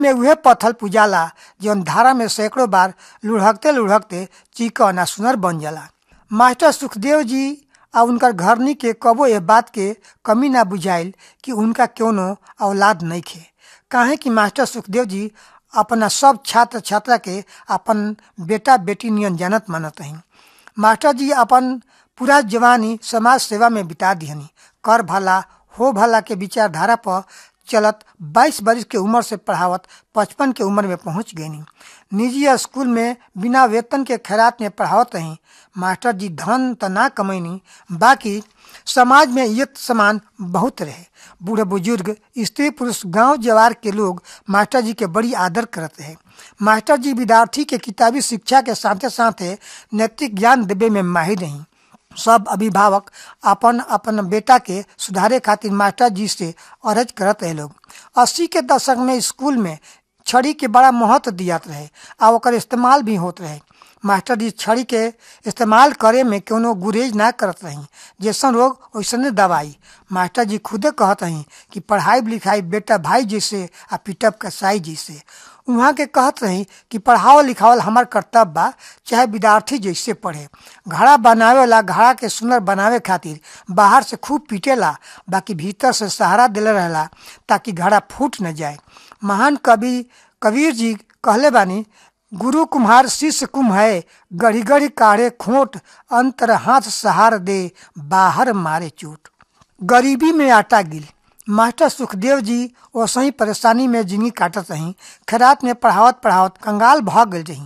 में उहे पत्थल पूजाला जौन धारा में सैकड़ों बार लुढ़कते लुढ़कते चिकन आ सुनर बन जाला। मास्टर सुखदेव जी आ उनकर घरनी के कबो ये बात के कमी ना बुझाइल कि उनका क्यों औलाद नहीं खे। काहे कि मास्टर सुखदेव जी अपना सब छात्र छात्रा के अपन बेटा बेटी नियन जानत मानत हई। मास्टर जी अपन पूरा जवानी समाज सेवा में बिता दिहनी। कर भला हो भला के विचारधारा पर चलत 22 बरिस के उम्र से पढ़ावत 55 के उम्र में पहुंच गईनी। निजी स्कूल में बिना वेतन के खैरात में पढ़ावत रही। मास्टर जी धन त ना कमैनी, बाकी समाज में इज्जत सम्मान बहुत रहे। बूढ़े बुजुर्ग स्त्री पुरुष गांव जवार के लोग मास्टर जी के बड़ी आदर करत रहे। मास्टर जी विद्यार्थी के किताबी शिक्षा के साथे साथे नैतिक ज्ञान देवे में माहिर रही। सब अभिभावक अपन अपन बेटा के सुधारे खातिर मास्टर जी से अर्ज करत रहे लोग। 80 के दशक में स्कूल में छड़ी के बड़ा महत्व दियात रहे आ ओकर इस्तेमाल भी होत रहे। मास्टर जी छड़ी के इस्तेमाल करे में कोनो गुरेज ना करत रही। जैसन रोग वैसने दवाई। मास्टर जी खुदे कहत रही कि पढ़ाई लिखाई बेटा भाई जैसे आ पिटब कसाई जैसे। उहाँ के कहत रही कि पढ़ावल लिखावल हमार कर्तव्य बा, चाहे विद्यार्थी जैसे पढ़े। घड़ा बनावे वाला घड़ा के सुंदर बनावे खातिर बाहर से खूब पीटेला, बाकी भीतर से सहारा देले रहेला ताकि घड़ा फूट न जाए। महान कवि कबीर जी कहले बानी, गुरु कुम्हार शिष्य कुम्ह है, गढ़ी गढ़ी काढ़े खोट, अंतर हाथ सहार दे, बाहर मारे चोट। गरीबी में आटा गिल। मास्टर सुखदेव जी वैसे परेशानी में जिंदगी काटत रही। खैरात में पढ़ावत पढ़ावत कंगाल भ गई रही।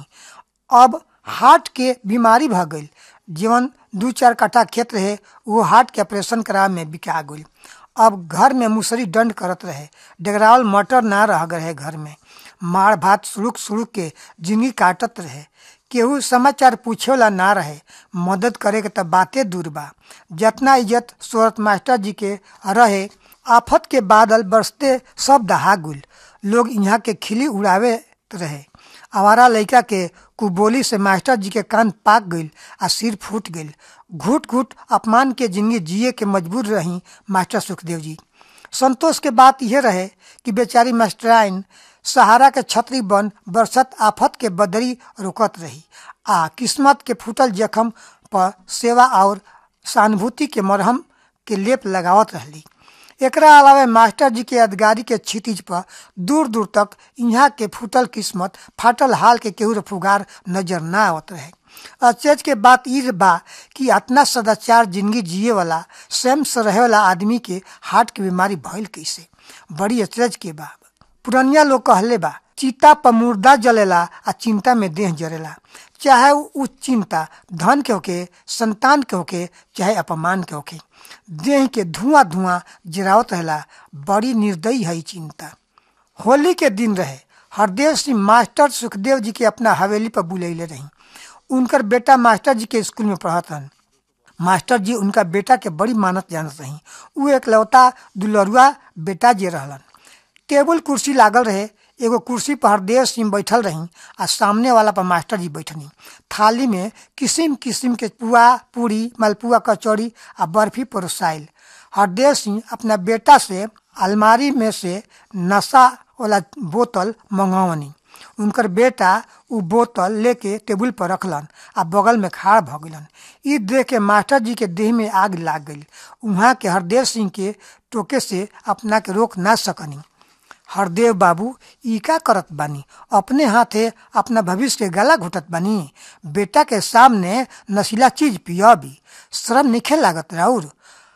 अब हार्ट के बीमारी भ गई। जीवन 2-4 कट्ठा खेत रहे, वो हार्ट के ऑपरेशन करा में बिका गई। अब घर में मुसरी दंड करत रहे। डेगरावल मटर ना रह गए घर में। मार भात सुरुक सुरुक के जिंदगी काटत रहे। केहू समाचार पूछेला ना रहे। मदद करे के तब बातें दूर बा। जितना इज्जत शोहरत मास्टर जी के रहे, आफत के बादल बरसते सब दहा गुल। लोग यहाँ के खिली उड़ावे रहे। आवारा लड़का के कुबोली से मास्टर जी के कान पाक गईल आ सिर फूट गईल। घुट घुट अपमान के जिंदगी जिए के मजबूर रही मास्टर सुखदेव जी। संतोष के बात यह रहे कि बेचारी मास्टराइन सहारा के छतरी बन बरसत आफत के बदरी रुकत रही आ किस्मत के फूटल जख्म पर सेवा और सहानुभूति के मरहम के लेप लगावत रहली। एकरा अलावे मास्टर जी के यादगारी के क्षितिज पर दूर दूर तक यहाँ के फूटल किस्मत फाटल हाल के केहू फुगार नजर न आवत रहे। अचरज के बात ई बा कि इतना सदाचार जिंदगी जिए वाला स्वयं से रहे वाला आदमी के हार्ट के बीमारी भइल कैसे, बड़ी अचरज के बा। पुरनिया लोग कहले बा, चिता पर मुर्दा जलेला आ चिंता में देह जरेला। चाहे उ चिंता धन के होके, संतान के होके, चाहे अपमान के होके, देह के धुआं धुआं जरावत रहेला। बड़ी निर्दयी है चिंता। होली के दिन रहे। हरदेव सिंह मास्टर सुखदेव जी के अपना हवेली पर बुलैले रही। उनकर बेटा मास्टर जी के स्कूल में पढ़त हन। मास्टर जी उनका बेटा के बड़ी मानत जानत रही। उ एकलौता दुलरुआ बेटा जे रहलन। टेबल कुर्सी लागल रहे। एगो कुर्सी पर हरदेव सिंह बैठल रही आ सामने वाला पर मास्टर जी बैठनी। थाली में किस्म किस्म के पुआ पूरी मालपुआ कचौड़ी आ बर्फी परोसाइल। हरदेव सिंह अपना बेटा से अलमारी में से नशा वाला बोतल मंगवनी। उनकर बेटा उ बोतल लेके टेबुल पर रखलन आ बगल में खाड़ भ गइलन। ई देख के मास्टर जी के देह में आग लाग गई। उहाँ के हरदेव सिंह के टोके से अपना के रोक ना सकनी। हरदेव बाबू ई का करत बानी? अपने हाथे अपना भविष्य के गला घुटत बानी। बेटा के सामने नशीला चीज पियबी, शर्म निखे लागत राउर?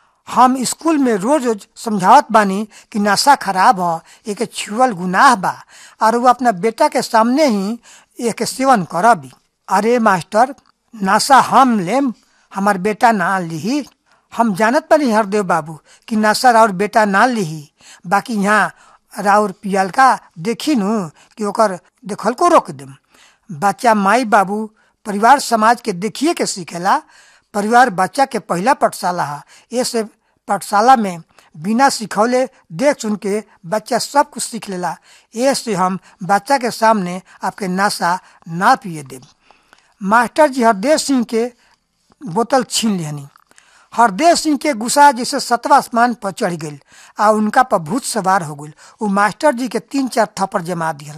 हम स्कूल में रोज रोज समझावत बानी कि नशा खराब ह, एके छुअल गुनाह बा और वो अपना बेटा के सामने ही एके सेवन करबी। अरे मास्टर, नशा हम लेम, हमार बेटा ना लिही। हम जानत बानी हरदेव बाबू कि नशा राउर बेटा ना लिही, बाकी यहाँ राउर पियल का देखी नु कि ओकर देखल को रोक देम। बच्चा माई बाबू परिवार समाज के देखिए के सीखेला। परिवार बच्चा के पहला पाठशाला है। ऐसे पाठशाला में बिना सिखौले देख सुन के बच्चा सब कुछ सीख लेला। ऐसे हम बच्चा के सामने आपके नशा ना पिए देम। मास्टर जी हरदेव सिंह के बोतल छीन लेनी। हरदेव सिंह के गुस्सा जैसे सतवा आसमान पर चढ़ गई आ उनका पर भूत सवार हो गई। उ मास्टर जी के 3-4 थप्पड़ जमा दिया।